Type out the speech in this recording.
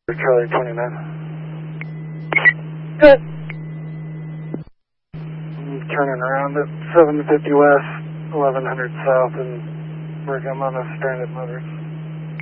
Charlie 29. Good. I'm turning around at 750 west, 1100 south, and we're on a stranded motor.